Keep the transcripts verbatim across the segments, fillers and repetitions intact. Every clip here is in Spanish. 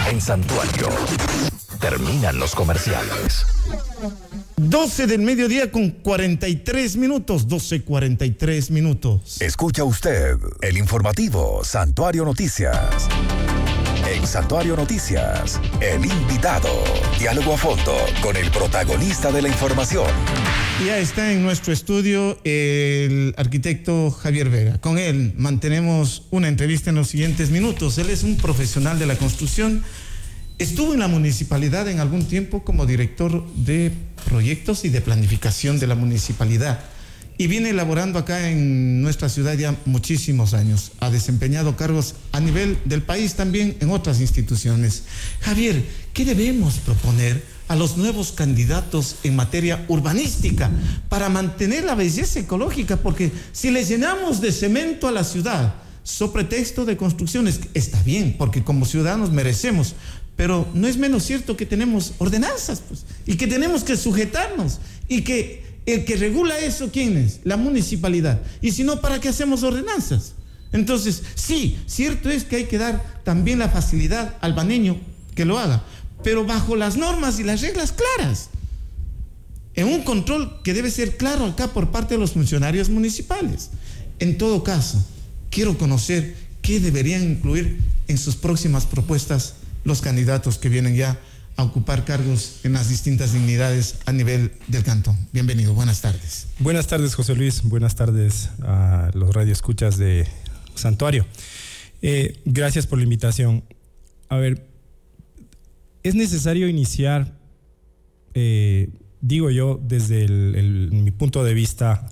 En Santuario, terminan los comerciales. doce del mediodía con cuarenta y tres minutos, doce cuarenta y tres minutos. Escucha usted el informativo Santuario Noticias. En Santuario Noticias, el invitado. Diálogo a fondo con el protagonista de la información. Ya está en nuestro estudio el arquitecto Javier Vega. Con él mantenemos una entrevista en los siguientes minutos. Él es un profesional de la construcción. Estuvo en la municipalidad en algún tiempo como director de proyectos y de planificación de la municipalidad. Y viene elaborando acá en nuestra ciudad ya muchísimos años. Ha desempeñado cargos a nivel del país, también en otras instituciones. Javier, ¿qué debemos proponer a los nuevos candidatos en materia urbanística para mantener la belleza ecológica? Porque si le llenamos de cemento a la ciudad, sobre pretexto de construcciones, está bien, porque como ciudadanos merecemos, pero no es menos cierto que tenemos ordenanzas, pues, y que tenemos que sujetarnos, y que el que regula eso, ¿quién es? La municipalidad. Y si no, ¿para qué hacemos ordenanzas? Entonces, sí, cierto es que hay que dar también la facilidad al baneño que lo haga, pero bajo las normas y las reglas claras, en un control que debe ser claro acá por parte de los funcionarios municipales. En todo caso, quiero conocer qué deberían incluir en sus próximas propuestas los candidatos que vienen ya a ocupar cargos en las distintas dignidades a nivel del cantón. Bienvenido, buenas tardes. Buenas tardes, José Luis. Buenas tardes a los radioescuchas de Santuario. Eh, gracias por la invitación. A ver, es necesario iniciar, eh, digo yo, desde el, el, mi punto de vista,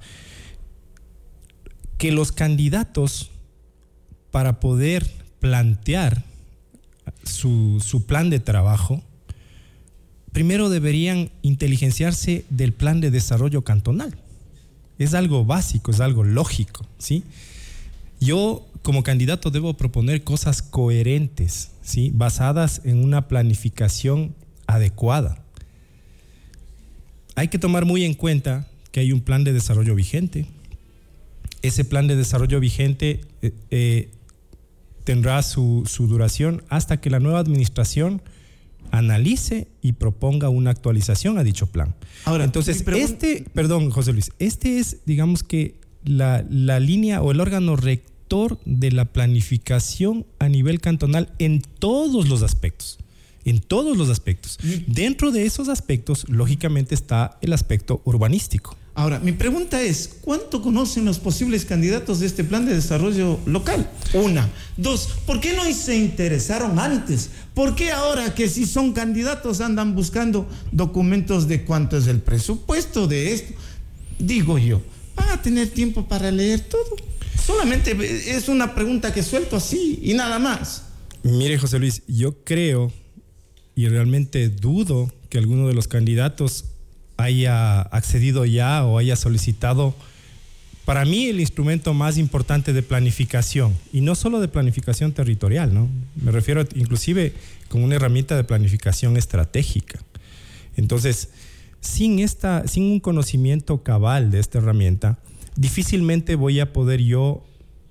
que los candidatos, para poder plantear su, su plan de trabajo, primero deberían inteligenciarse del plan de desarrollo cantonal. Es algo básico, es algo lógico, ¿sí? Yo, como candidato, debo proponer cosas coherentes, ¿sí? Basadas en una planificación adecuada. Hay que tomar muy en cuenta que hay un plan de desarrollo vigente. Ese plan de desarrollo vigente eh, eh, tendrá su, su duración hasta que la nueva administración analice y proponga una actualización a dicho plan. Ahora, entonces, este, perdón, José Luis, este es, digamos que, la, la línea o el órgano rector de la planificación a nivel cantonal en todos los aspectos. En todos los aspectos. Dentro de esos aspectos, lógicamente, está el aspecto urbanístico. Ahora, mi pregunta es, ¿cuánto conocen los posibles candidatos de este plan de desarrollo local? Una. Dos, ¿por qué no se interesaron antes? ¿Por qué ahora que si son candidatos andan buscando documentos de cuánto es el presupuesto de esto? Digo yo, ¿van a tener tiempo para leer todo? Solamente es una pregunta que suelto así y nada más. Mire, José Luis, yo creo y realmente dudo que alguno de los candidatos haya accedido ya o haya solicitado, para mí, el instrumento más importante de planificación, y no solo de planificación territorial, ¿no? Me refiero inclusive como una herramienta de planificación estratégica. Entonces, sin, esta, sin un conocimiento cabal de esta herramienta, difícilmente voy a poder yo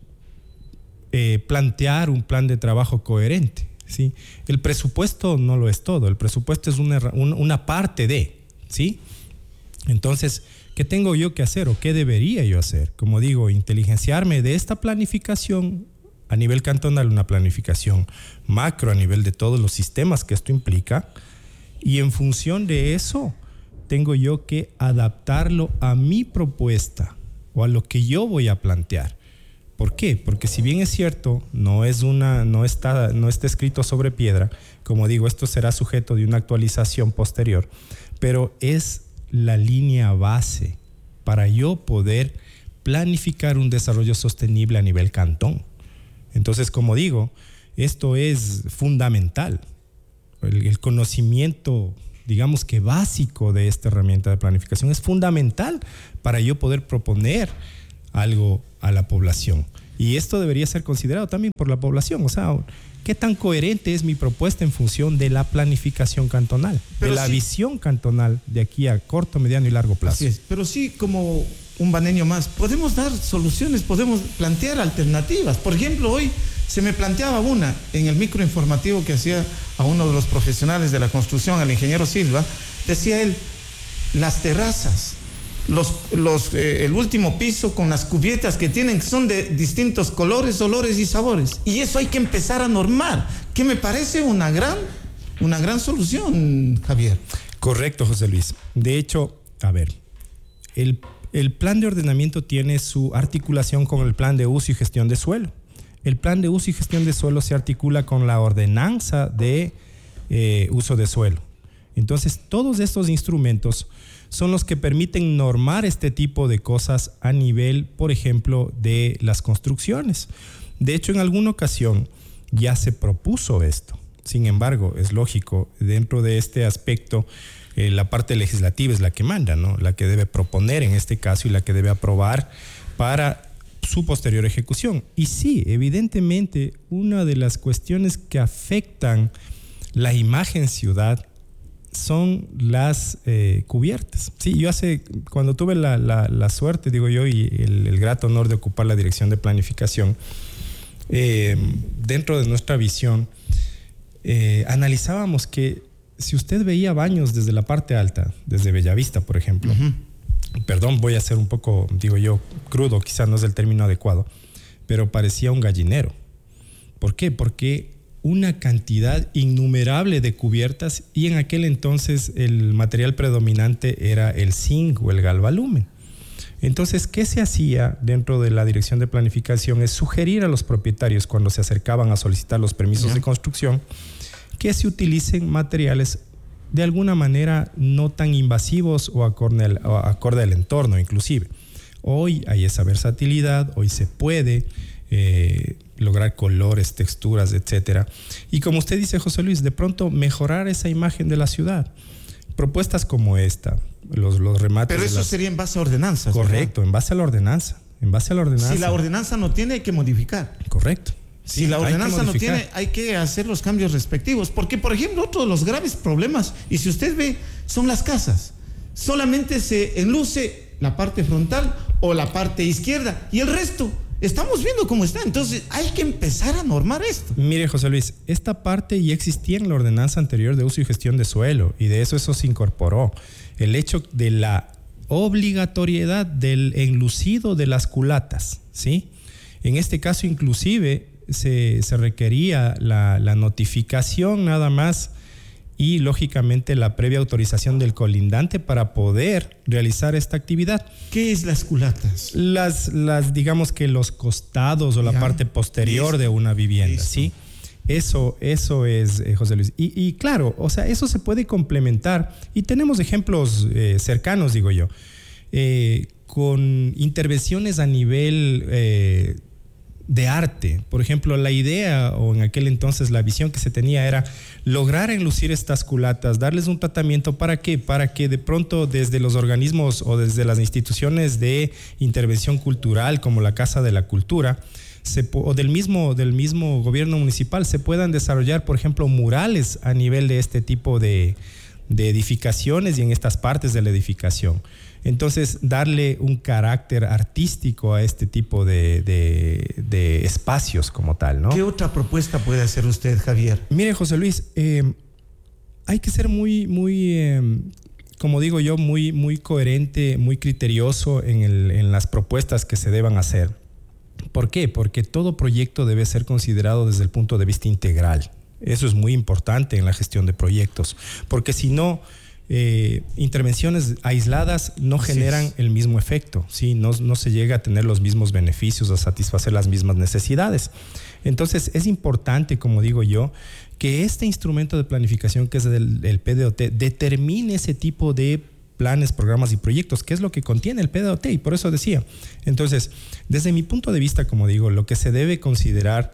eh, plantear un plan de trabajo coherente, ¿sí? El presupuesto no lo es todo, el presupuesto es una, una, una parte de, ¿sí? Entonces, ¿qué tengo yo que hacer o qué debería yo hacer? Como digo, inteligenciarme de esta planificación a nivel cantonal, una planificación macro a nivel de todos los sistemas que esto implica, y en función de eso tengo yo que adaptarlo a mi propuesta o a lo que yo voy a plantear. ¿Por qué? Porque si bien es cierto, no es una, no está, no está escrito sobre piedra, como digo, esto será sujeto de una actualización posterior, pero es la línea base para yo poder planificar un desarrollo sostenible a nivel cantón. Entonces, como digo, esto es fundamental. El, el conocimiento, digamos que básico de esta herramienta de planificación es fundamental para yo poder proponer algo a la población. Y esto debería ser considerado también por la población. O sea, ¿qué tan coherente es mi propuesta en función de la planificación cantonal? Pero de la sí, visión cantonal de aquí a corto, mediano y largo plazo. Así es. Pero sí, como un baneño más, podemos dar soluciones, podemos plantear alternativas. Por ejemplo, hoy Se me planteaba una en el microinformativo que hacía a uno de los profesionales de la construcción, al ingeniero Silva, decía él, las terrazas, los, los, eh, el último piso con las cubiertas que tienen son de distintos colores, olores y sabores. Y eso hay que empezar a normar, que me parece una gran, una gran solución, Javier. Correcto, José Luis. De hecho, a ver, el, el plan de ordenamiento tiene su articulación con el plan de uso y gestión de suelo. El plan de uso y gestión de suelo se articula con la ordenanza de eh, uso de suelo. Entonces, todos estos instrumentos son los que permiten normar este tipo de cosas a nivel, por ejemplo, de las construcciones. De hecho, en alguna ocasión ya se propuso esto. Sin embargo, es lógico, dentro de este aspecto, eh, la parte legislativa es la que manda, ¿no? La que debe proponer en este caso y la que debe aprobar para su posterior ejecución. Y sí, evidentemente, una de las cuestiones que afectan la imagen ciudad son las eh, cubiertas. Sí, yo hace, cuando tuve la, la, la suerte, digo yo, y el, el grato honor de ocupar la dirección de planificación, eh, dentro de nuestra visión, eh, analizábamos que si usted veía baños desde la parte alta, desde Bellavista, por ejemplo, uh-huh. perdón, voy a ser un poco, digo yo, crudo, quizás no es el término adecuado, pero parecía un gallinero. ¿Por qué? Porque una cantidad innumerable de cubiertas y en aquel entonces el material predominante era el zinc o el galvalumen. Entonces, ¿qué se hacía dentro de la dirección de planificación? Es sugerir a los propietarios cuando se acercaban a solicitar los permisos yeah. de construcción que se utilicen materiales de alguna manera no tan invasivos o acorde al, o acorde al entorno inclusive. Hoy hay esa versatilidad, hoy se puede eh, lograr colores, texturas, etcétera. Y como usted dice, José Luis, de pronto mejorar esa imagen de la ciudad. Propuestas como esta, los, los remates. Pero eso las... sería en base a ordenanzas. Correcto, ¿verdad? en base a la ordenanza. En base a la ordenanza. Si la ordenanza no tiene, hay que modificar. Correcto. Si sí, la ordenanza no tiene, hay que hacer los cambios respectivos. Porque, por ejemplo, otro de los graves problemas, y si usted ve, son las casas. Solamente se enluce la parte frontal o la parte izquierda y el resto estamos viendo cómo está. Entonces hay que empezar a normar esto. Mire, José Luis, esta parte ya existía en la ordenanza anterior de uso y gestión de suelo y de eso eso se incorporó. El hecho de la obligatoriedad del enlucido de las culatas, ¿sí? En este caso inclusive se, se requería la, la notificación nada más y lógicamente la previa autorización del colindante para poder realizar esta actividad. ¿Qué es las culatas? Las, las digamos que los costados o la ya. parte posterior Listo. de una vivienda, Listo. ¿sí? Eso, eso es, eh, José Luis. Y, y claro, o sea, eso se puede complementar y tenemos ejemplos eh, cercanos, digo yo, eh, con intervenciones a nivel eh, de arte. Por ejemplo, la idea o en aquel entonces la visión que se tenía era lograr enlucir estas culatas, darles un tratamiento. ¿Para qué? Para que de pronto desde los organismos o desde las instituciones de intervención cultural como la Casa de la Cultura se, o del mismo, del mismo gobierno municipal se puedan desarrollar, por ejemplo, murales a nivel de este tipo de, de edificaciones y en estas partes de la edificación. Entonces, darle un carácter artístico a este tipo de, de, de espacios como tal, ¿no? ¿Qué otra propuesta puede hacer usted, Javier? Mire, José Luis, eh, hay que ser muy, muy, eh, como digo yo, muy, muy coherente, muy criterioso en, el, en las propuestas que se deban hacer. ¿Por qué? Porque todo proyecto debe ser considerado desde el punto de vista integral. Eso es muy importante en la gestión de proyectos, porque si no, Eh, intervenciones aisladas no generan el mismo efecto, ¿sí? no, no se llega a tener los mismos beneficios, a satisfacer las mismas necesidades. Entonces es importante, como digo yo, que este instrumento de planificación que es el, el P D O T determine ese tipo de planes, programas y proyectos, que es lo que contiene el P D O T, y por eso decía. Entonces, desde mi punto de vista, como digo, lo que se debe considerar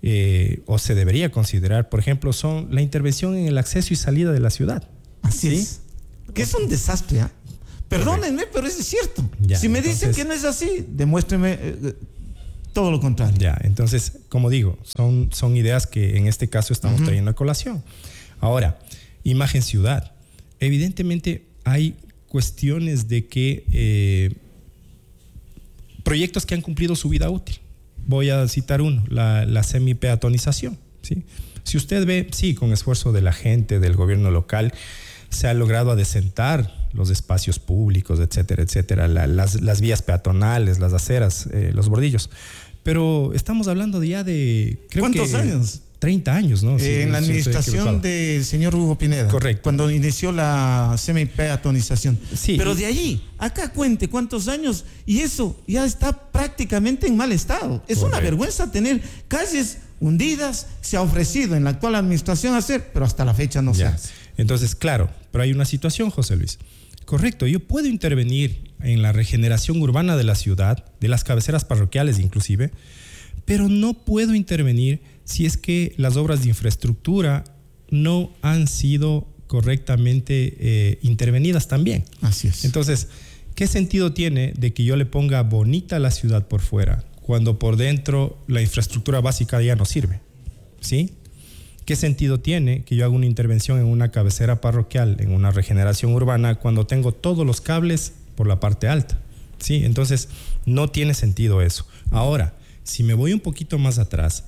eh, o se debería considerar, por ejemplo, son la intervención en el acceso y salida de la ciudad. Así ¿Sí? es. Que es un desastre, ¿eh? Perdónenme, pero es cierto. Ya, si me entonces, dicen que no es así, demuéstreme eh, todo lo contrario. Ya, entonces, como digo, son, son ideas que en este caso estamos uh-huh. trayendo a colación. Ahora, imagen ciudad. Evidentemente hay cuestiones de que eh, proyectos que han cumplido su vida útil. Voy a citar uno, la, la semi-peatonización, ¿sí? Si usted ve, sí, con esfuerzo de la gente, del gobierno local, se ha logrado adecentar los espacios públicos, etcétera, etcétera, la, las, las vías peatonales, las aceras, eh, los bordillos. Pero estamos hablando de ya de... Creo ¿Cuántos que años? treinta años, ¿no? Eh, Sí, en la sí, administración del señor Hugo Pineda. Correcto. Cuando inició la semi-peatonización. Sí. Pero de allí, acá cuente cuántos años, y eso ya está prácticamente en mal estado. Es Correcto. Una vergüenza tener calles hundidas, se ha ofrecido en la actual administración hacer, pero hasta la fecha no ya. se hace. Entonces, claro, pero hay una situación, José Luis. Correcto, yo puedo intervenir en la regeneración urbana de la ciudad, de las cabeceras parroquiales inclusive, pero no puedo intervenir si es que las obras de infraestructura no han sido correctamente eh, intervenidas también. Así es. Entonces, ¿qué sentido tiene de que yo le ponga bonita a la ciudad por fuera cuando por dentro la infraestructura básica ya no sirve? ¿Sí? ¿Qué sentido tiene que yo haga una intervención en una cabecera parroquial, en una regeneración urbana, cuando tengo todos los cables por la parte alta? ¿Sí? Entonces, no tiene sentido eso. Ahora, si me voy un poquito más atrás,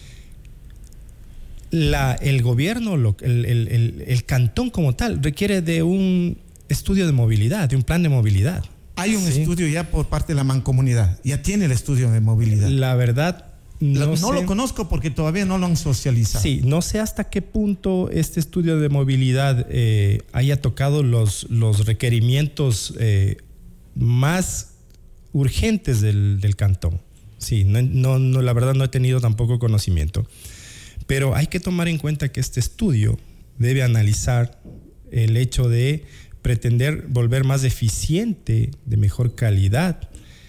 la, el gobierno, el, el, el, el cantón como tal, requiere de un estudio de movilidad, de un plan de movilidad. Hay un ¿sí? estudio ya por parte de la mancomunidad, ya tiene el estudio de movilidad. La verdad, no, no sé, lo conozco porque todavía no lo han socializado. Sí, no sé hasta qué punto este estudio de movilidad eh, haya tocado los, los requerimientos eh, más urgentes del, del cantón. Sí, no, no, no, la verdad no he tenido tampoco conocimiento. Pero hay que tomar en cuenta que este estudio debe analizar el hecho de pretender volver más eficiente, de mejor calidad,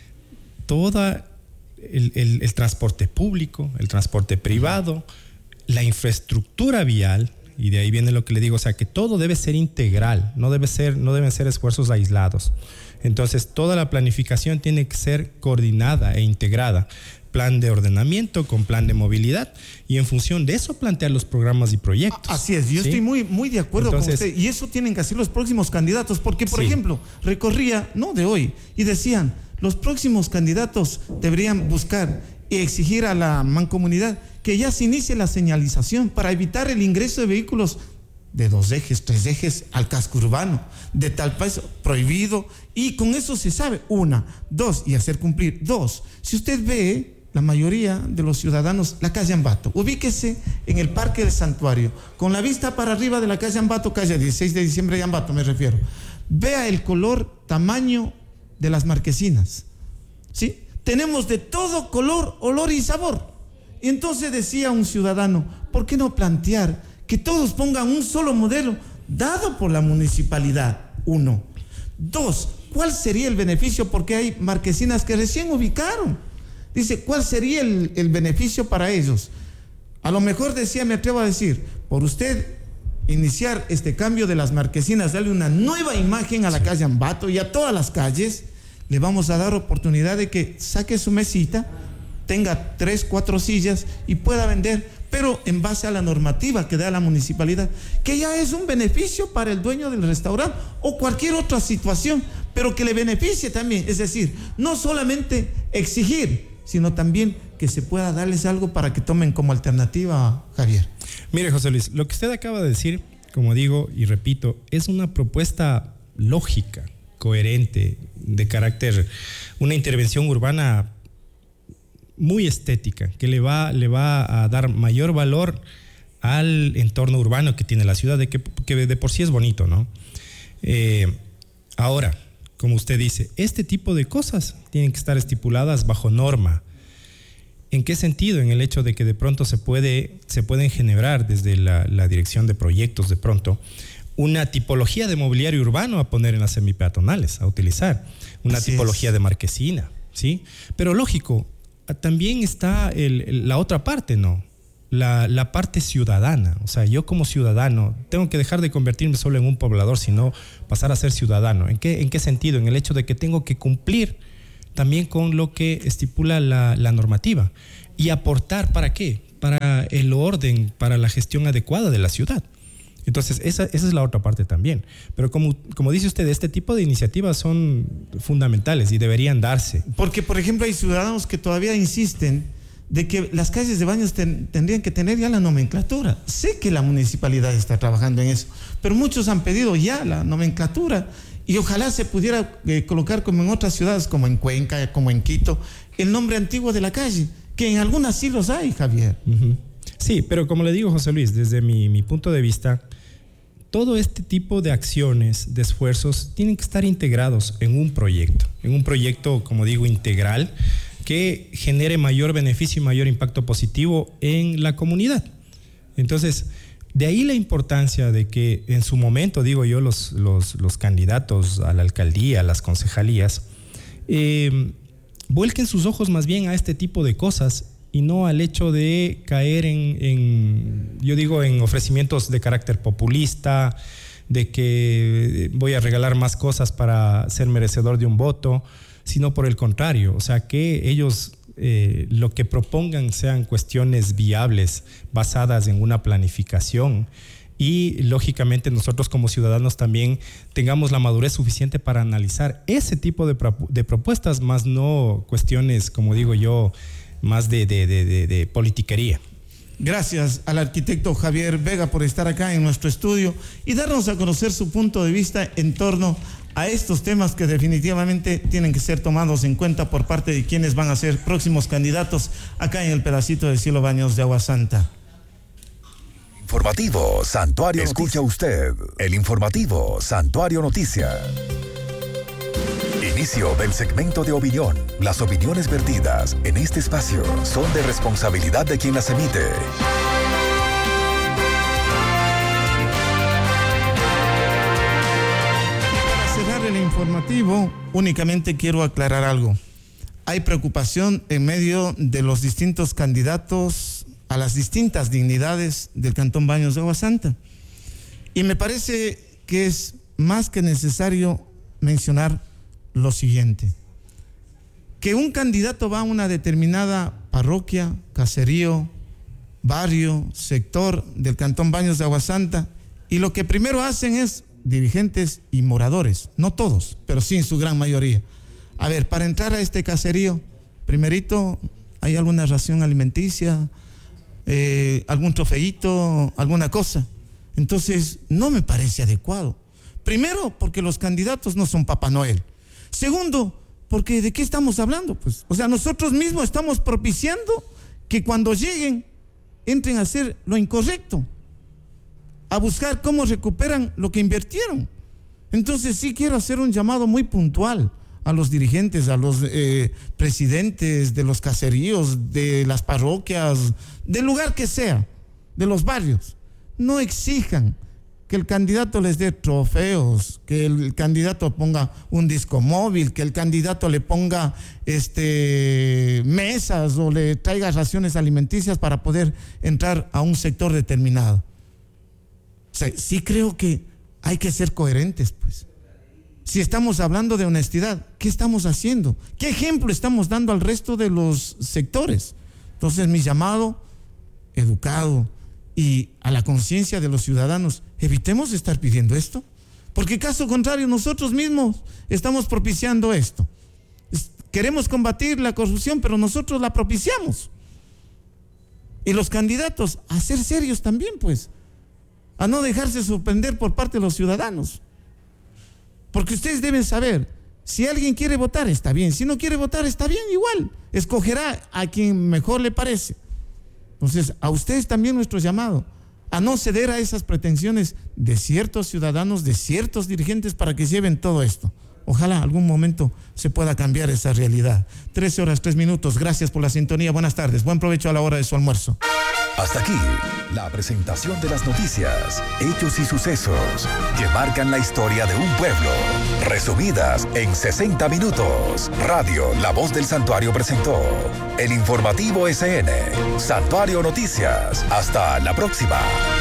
toda el, el, el transporte público, el transporte privado, la infraestructura vial, y de ahí viene lo que le digo, o sea, que todo debe ser integral, no debe ser, no deben ser esfuerzos aislados. Entonces, toda la planificación tiene que ser coordinada e integrada. Plan de ordenamiento con plan de movilidad, y en función de eso plantear los programas y proyectos. Así es, yo ¿sí? estoy muy, muy de acuerdo Entonces, con usted, y eso tienen que hacer los próximos candidatos, porque por sí. ejemplo, recorría, no de hoy, y decían, los próximos candidatos deberían buscar y exigir a la mancomunidad que ya se inicie la señalización para evitar el ingreso de vehículos de dos ejes, tres ejes al casco urbano, de tal país prohibido, y con eso se sabe, una, dos, y hacer cumplir, dos, si usted ve, la mayoría de los ciudadanos, la calle Ambato, ubíquese en el Parque del Santuario, con la vista para arriba de la calle Ambato, calle dieciséis de diciembre de Ambato me refiero, vea el color, tamaño de las marquesinas, ¿sí? Tenemos de todo color, olor y sabor. Y entonces decía un ciudadano, ¿por qué no plantear que todos pongan un solo modelo dado por la municipalidad? Uno. Dos, ¿cuál sería el beneficio? Porque hay marquesinas que recién ubicaron. Dice, ¿cuál sería el, el beneficio para ellos? A lo mejor decía, me atrevo a decir, por usted iniciar este cambio de las marquesinas, darle una nueva imagen a la calle Ambato y a todas las calles, le vamos a dar oportunidad de que saque su mesita, tenga tres, cuatro sillas y pueda vender, pero en base a la normativa que da la municipalidad, que ya es un beneficio para el dueño del restaurante o cualquier otra situación, pero que le beneficie también. Es decir, no solamente exigir, sino también que se pueda darles algo para que tomen como alternativa, Javier. Mire, José Luis, lo que usted acaba de decir, como digo y repito, es una propuesta lógica, coherente, de carácter, una intervención urbana muy estética, que le va, le va a dar mayor valor al entorno urbano que tiene la ciudad, de que, que de por sí es bonito, ¿no? Eh, ahora, como usted dice, este tipo de cosas tienen que estar estipuladas bajo norma. ¿En qué sentido? En el hecho de que de pronto se puede, se pueden generar desde la, la dirección de proyectos de pronto una tipología de mobiliario urbano a poner en las semipeatonales, a utilizar, una Así tipología es. de marquesina, ¿sí? Pero lógico, también está el, el, la otra parte, ¿no? La, la parte ciudadana. O sea, yo como ciudadano tengo que dejar de convertirme solo en un poblador, sino pasar a ser ciudadano. ¿En qué, en qué sentido? En el hecho de que tengo que cumplir también con lo que estipula la, la normativa y aportar, ¿para qué? Para el orden, para la gestión adecuada de la ciudad. Entonces, esa, esa es la otra parte también. Pero como, como dice usted, este tipo de iniciativas son fundamentales y deberían darse. Porque, por ejemplo, hay ciudadanos que todavía insisten de que las calles de baños ten, tendrían que tener ya la nomenclatura. Sé que la municipalidad está trabajando en eso, pero muchos han pedido ya la nomenclatura y ojalá se pudiera eh, colocar como en otras ciudades, como en Cuenca, como en Quito, el nombre antiguo de la calle, que en algunas sí los hay, Javier. Uh-huh. Sí, pero como le digo, José Luis, desde mi, mi punto de vista, todo este tipo de acciones, de esfuerzos, tienen que estar integrados en un proyecto, en un proyecto, como digo, integral, que genere mayor beneficio y mayor impacto positivo en la comunidad. Entonces, de ahí la importancia de que en su momento, digo yo, los, los, los candidatos a la alcaldía, a las concejalías, eh, vuelquen sus ojos más bien a este tipo de cosas y no al hecho de caer en, en, yo digo, en ofrecimientos de carácter populista, de que voy a regalar más cosas para ser merecedor de un voto, sino por el contrario, o sea, que ellos eh, lo que propongan sean cuestiones viables, basadas en una planificación, y lógicamente nosotros como ciudadanos también tengamos la madurez suficiente para analizar ese tipo de, pro- de propuestas, más no cuestiones, como digo yo, más de, de, de, de, de politiquería. Gracias al arquitecto Javier Vega por estar acá en nuestro estudio y darnos a conocer su punto de vista en torno a estos temas que definitivamente tienen que ser tomados en cuenta por parte de quienes van a ser próximos candidatos acá en el pedacito de Cielo Baños de Agua Santa. Informativo Santuario Escucha usted el informativo Santuario Noticias. Inicio del segmento de opinión. Las opiniones vertidas en este espacio son de responsabilidad de quien las emite. Para cerrar el informativo, únicamente quiero aclarar algo. Hay preocupación en medio de los distintos candidatos a las distintas dignidades del Cantón Baños de Agua Santa. Y me parece que es más que necesario mencionar lo siguiente: que un candidato va a una determinada parroquia, caserío, barrio, sector del Cantón Baños de Agua Santa, y lo que primero hacen es dirigentes y moradores, no todos, pero sí en su gran mayoría. A ver, para entrar a este caserío, primerito, ¿hay alguna ración alimenticia? Eh, ¿Algún trofeíto? ¿Alguna cosa? Entonces, no me parece adecuado. Primero, porque los candidatos no son Papá Noel. Segundo, porque ¿de qué estamos hablando? Pues, o sea, nosotros mismos estamos propiciando que cuando lleguen, entren a hacer lo incorrecto, a buscar cómo recuperan lo que invirtieron. Entonces sí quiero hacer un llamado muy puntual a los dirigentes, a los eh, presidentes de los caseríos, de las parroquias, del lugar que sea, de los barrios. No exijan que el candidato les dé trofeos, que el candidato ponga un disco móvil, que el candidato le ponga este, mesas o le traiga raciones alimenticias para poder entrar a un sector determinado. O sea, sí creo que hay que ser coherentes, pues. Si estamos hablando de honestidad, ¿qué estamos haciendo? ¿Qué ejemplo estamos dando al resto de los sectores? Entonces, mi llamado educado y a la conciencia de los ciudadanos, evitemos estar pidiendo esto, porque caso contrario nosotros mismos estamos propiciando esto. Queremos combatir la corrupción, pero nosotros la propiciamos. Y los candidatos a ser serios también, pues, a no dejarse sorprender por parte de los ciudadanos. Porque ustedes deben saber, si alguien quiere votar, está bien. Si no quiere votar, está bien igual. Escogerá a quien mejor le parece. Entonces, a ustedes también nuestro llamado, a no ceder a esas pretensiones de ciertos ciudadanos, de ciertos dirigentes para que lleven todo esto. Ojalá algún momento se pueda cambiar esa realidad. trece horas, tres minutos. Gracias por la sintonía. Buenas tardes. Buen provecho a la hora de su almuerzo. Hasta aquí, la presentación de las noticias, hechos y sucesos que marcan la historia de un pueblo, resumidas en sesenta minutos. Radio La Voz del Santuario presentó el informativo S N, Santuario Noticias. Hasta la próxima.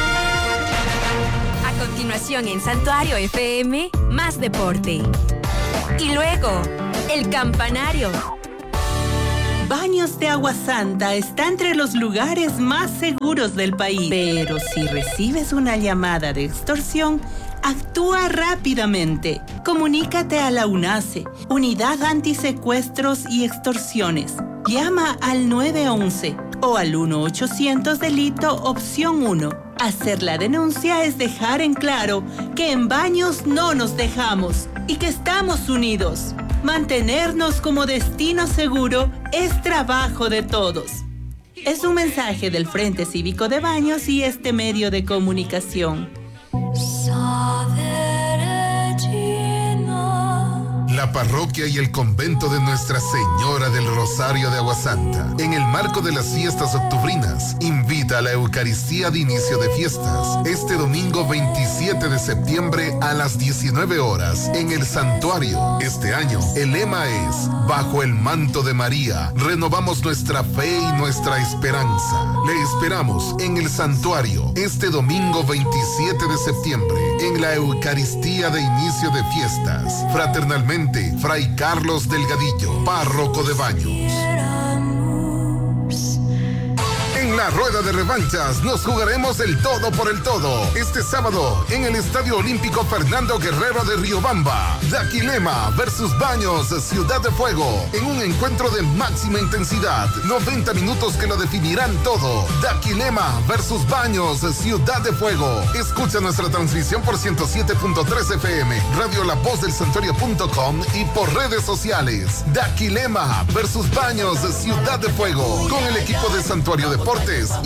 A continuación en Santuario F M, más deporte. Y luego, el campanario. Baños de Agua Santa está entre los lugares más seguros del país. Pero si recibes una llamada de extorsión, actúa rápidamente. Comunícate a la UNACE, Unidad Antisecuestros y Extorsiones. Llama al nueve once o al uno ochocientos delito opción uno. Hacer la denuncia es dejar en claro que en Baños no nos dejamos y que estamos unidos. Mantenernos como destino seguro es trabajo de todos. Es un mensaje del Frente Cívico de Baños y este medio de comunicación. La parroquia y el convento de Nuestra Señora del Rosario de Aguasanta, en el marco de las fiestas octubrinas, invita a la Eucaristía de inicio de fiestas, este domingo veintisiete de septiembre a las diecinueve horas, en el santuario. Este año, el lema es, bajo el manto de María, renovamos nuestra fe y nuestra esperanza. Le esperamos en el santuario, este domingo veintisiete de septiembre, en la Eucaristía de inicio de fiestas. Fraternalmente, Fray Carlos Delgadillo, párroco de Baños. En la rueda de revanchas nos jugaremos el todo por el todo. Este sábado en el Estadio Olímpico Fernando Guerrero de Riobamba. Daquilema versus Baños, Ciudad de Fuego. En un encuentro de máxima intensidad. noventa minutos que lo definirán todo. Daquilema versus Baños, Ciudad de Fuego. Escucha nuestra transmisión por ciento siete punto tres F M, Radio La Voz del Santuario punto com y por redes sociales. Daquilema versus Baños, Ciudad de Fuego. Con el equipo de Santuario Deportes